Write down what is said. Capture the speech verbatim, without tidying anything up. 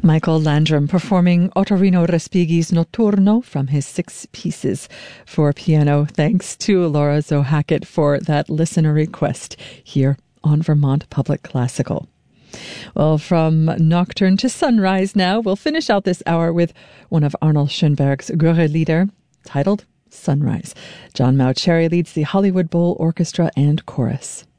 Michael Landrum performing Ottorino Respighi's Notturno from his Six Pieces for piano. Thanks to Laura Zo Hackett for that listener request here on Vermont Public Classical. Well, from Nocturne to Sunrise now, we'll finish out this hour with one of Arnold Schoenberg's Göre-Lieder titled Sunrise. John Mauceri leads the Hollywood Bowl Orchestra and Chorus.